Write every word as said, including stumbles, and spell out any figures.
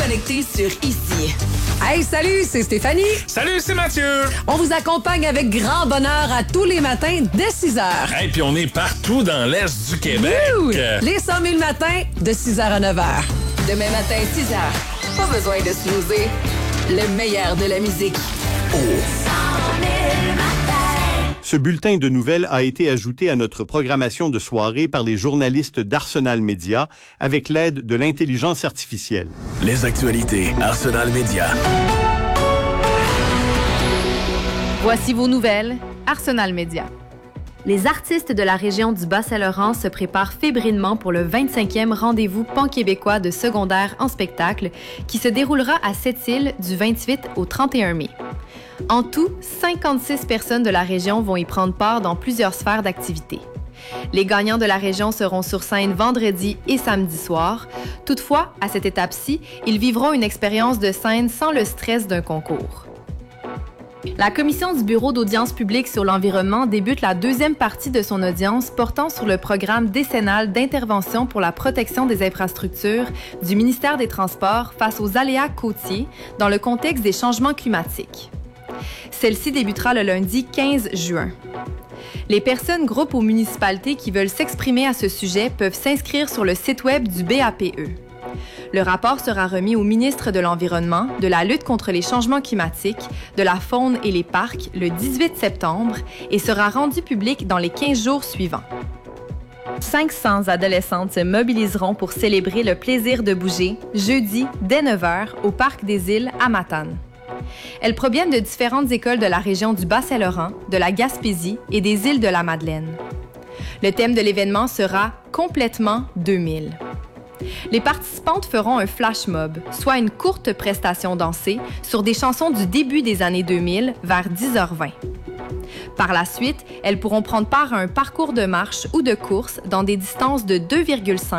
connectés sur ici. Hey, salut, c'est Stéphanie. Salut, c'est Mathieu. On vous accompagne avec grand bonheur à tous les matins dès six heures. Et hey, puis on est partout dans l'Est du Québec. Wouh! Les cent mille matins de six heures à neuf heures. Demain matin, six heures. Pas besoin de se loser. Le meilleur de la musique. Oh! cent mille matins. Ce bulletin de nouvelles a été ajouté à notre programmation de soirée par les journalistes d'Arsenal Média avec l'aide de l'intelligence artificielle. Les actualités Arsenal Média. Voici vos nouvelles Arsenal Média. Les artistes de la région du Bas-Saint-Laurent se préparent fébrilement pour le vingt-cinquième rendez-vous pan-québécois de secondaire en spectacle qui se déroulera à Sept-Îles du vingt-huit au trente et un mai. En tout, cinquante-six personnes de la région vont y prendre part dans plusieurs sphères d'activité. Les gagnants de la région seront sur scène vendredi et samedi soir. Toutefois, à cette étape-ci, ils vivront une expérience de scène sans le stress d'un concours. La Commission du Bureau d'audience publique sur l'environnement débute la deuxième partie de son audience portant sur le programme décennal d'intervention pour la protection des infrastructures du ministère des Transports face aux aléas côtiers dans le contexte des changements climatiques. Celle-ci débutera le lundi quinze juin. Les personnes, groupes ou municipalités qui veulent s'exprimer à ce sujet peuvent s'inscrire sur le site web du B A P E. Le rapport sera remis au ministre de l'Environnement, de la lutte contre les changements climatiques, de la faune et les parcs le dix-huit septembre et sera rendu public dans les quinze jours suivants. cinq cents adolescentes se mobiliseront pour célébrer le plaisir de bouger jeudi dès neuf heures au Parc des Îles à Matane. Elles proviennent de différentes écoles de la région du Bas-Saint-Laurent, de la Gaspésie et des îles de la Madeleine. Le thème de l'événement sera « Complètement deux mille ». Les participantes feront un flash mob, soit une courte prestation dansée sur des chansons du début des années deux mille vers dix heures vingt. Par la suite, elles pourront prendre part à un parcours de marche ou de course dans des distances de deux virgule cinq